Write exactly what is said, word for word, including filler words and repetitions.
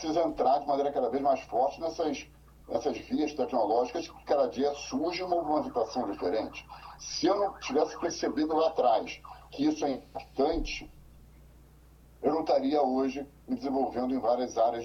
precisa entrar de maneira cada vez mais forte nessas, nessas vias tecnológicas, que cada dia surge uma movimentação diferente. Se eu não tivesse percebido lá atrás que isso é importante, eu não estaria hoje me desenvolvendo em várias áreas